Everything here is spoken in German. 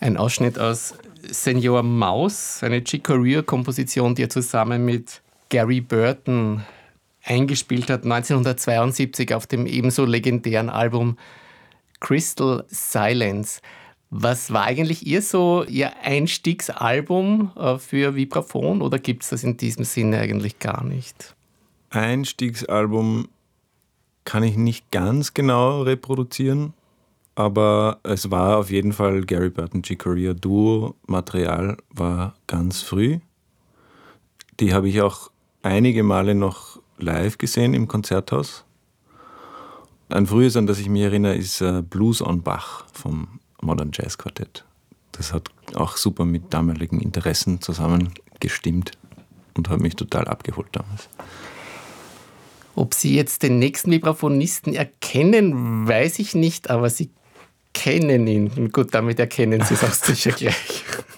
Ein Ausschnitt aus Senor Maus, eine Chick Corea-Komposition, die er zusammen mit Gary Burton eingespielt hat, 1972 auf dem ebenso legendären Album Crystal Silence. Was war eigentlich Ihr Einstiegsalbum für Vibraphon oder gibt es das in diesem Sinne eigentlich gar nicht? Einstiegsalbum kann ich nicht ganz genau reproduzieren, aber es war auf jeden Fall Gary Burton Chick Corea Duo. Material war ganz früh. Die habe ich auch einige Male noch live gesehen im Konzerthaus. Ein frühes, an das ich mich erinnere, ist Blues on Bach vom Modern Jazz Quartett. Das hat auch super mit damaligen Interessen zusammengestimmt und hat mich total abgeholt damals. Ob Sie jetzt den nächsten Vibraphonisten erkennen, weiß ich nicht, aber Sie kennen ihn. Und gut, damit erkennen Sie es auch sicher gleich.